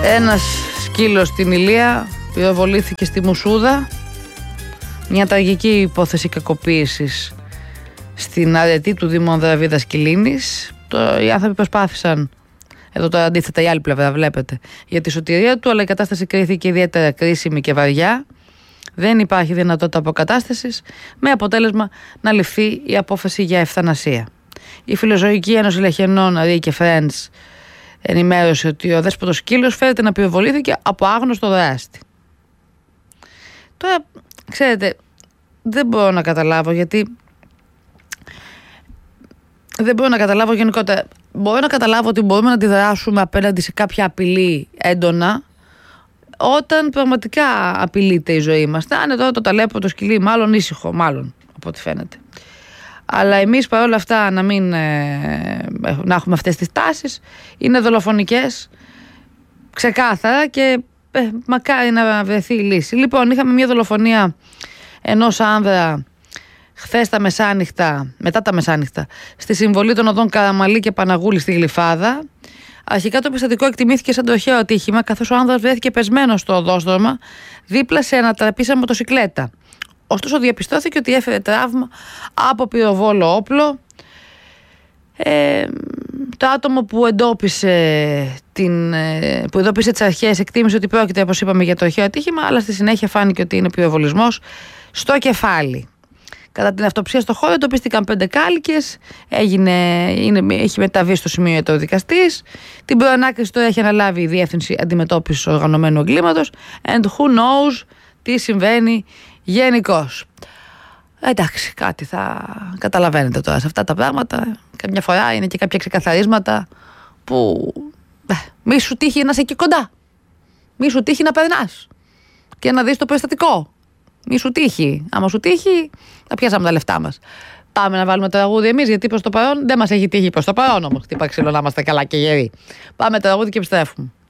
Ένας σκύλος στην Ηλία πυροβολήθηκε στη Μουσούδα. Μια τραγική υπόθεση κακοποίησης στην αρετή του Δήμου Ανδραβίδας Κιλίνης. Οι άνθρωποι προσπάθησαν, εδώ τώρα αντίθετα η άλλη πλευρά βλέπετε, για τη σωτηρία του, αλλά η κατάσταση κρίθηκε ιδιαίτερα κρίσιμη και βαριά. Δεν υπάρχει δυνατότητα αποκατάστασης, με αποτέλεσμα να ληφθεί η απόφαση για ευθανασία. Η Φιλοζωική Ένωση Λεχενών, Ρή και Friends, ενημέρωσε ότι ο δέσποτος σκύλος φέρεται να πυροβολήθηκε από άγνωστο δράστη. Τώρα, ξέρετε, δεν μπορώ να καταλάβω γιατί. Δεν μπορώ να καταλάβω γενικότερα. Μπορώ να καταλάβω ότι μπορούμε να αντιδράσουμε απέναντι σε κάποια απειλή έντονα, όταν πραγματικά απειλείται η ζωή μας. Αν εδώ το ταλέποτο σκυλί, μάλλον ήσυχο, μάλλον από ό,τι φαίνεται. Αλλά εμείς παρόλα αυτά να έχουμε αυτές τις τάσεις, είναι δολοφονικές, ξεκάθαρα, και μακάρι να βρεθεί η λύση. Λοιπόν, είχαμε μια δολοφονία ενός άνδρα χθες μετά τα μεσάνυχτα, στη συμβολή των οδών Καραμαλή και Παναγούλη στη Γλυφάδα. Αρχικά το περιστατικό εκτιμήθηκε σαν τροχαίο ατύχημα, καθώς ο άνδρας βρέθηκε πεσμένος στο οδόστρωμα δίπλα σε ανατραπή σε μοτοσικλέτα. Ωστόσο, διαπιστώθηκε ότι έφερε τραύμα από πυροβόλο όπλο. Το άτομο που εντόπισε τις αρχές εκτίμησε ότι πρόκειται, όπως είπαμε, για τροχαίο ατύχημα, αλλά στη συνέχεια φάνηκε ότι είναι πυροβολισμός στο κεφάλι. Κατά την αυτοψία στο χώρο εντοπίστηκαν 5 κάλικες, έχει μεταβεί στο σημείο ιατροδικαστής. Την προανάκριση τώρα έχει αναλάβει η Διεύθυνση Αντιμετώπισης Οργανωμένου Εγκλήματος. And who knows τι συμβαίνει γενικώς. Εντάξει, κάτι θα καταλαβαίνετε τώρα σε αυτά τα πράγματα. Καμιά φορά είναι και κάποια ξεκαθαρίσματα που μη σου τύχει να είσαι εκεί κοντά. Μη σου τύχει να περνάς και να δεις το περιστατικό. Μη σου τύχει. Άμα σου τύχει, θα πιάσαμε τα λεφτά μας. Πάμε να βάλουμε τραγούδι εμείς, γιατί προς το παρόν δεν μας έχει τύχει προς το παρόν όμως. Χτύπα ξύλο να είμαστε καλά και γεροί. Πάμε τραγούδι και επιστρέφουμε.